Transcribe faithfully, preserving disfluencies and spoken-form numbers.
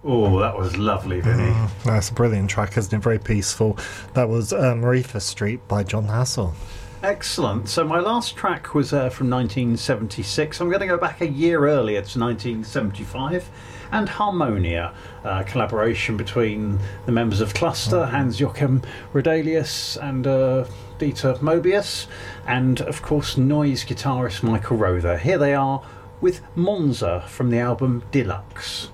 Oh, that was lovely, Vinny. Mm, that's a brilliant track, isn't it? Very peaceful. That was uh, Maritha Street by John Hassell. Excellent. So my last track was uh, from nineteen seventy-six. I'm going to go back a year earlier to nineteen seventy-five. And Harmonia, a collaboration between the members of Cluster, mm-hmm. Hans-Joachim Rodelius and uh, Dieter Mobius, and of course Noise guitarist Michael Rother. Here they are with Monza from the album Deluxe.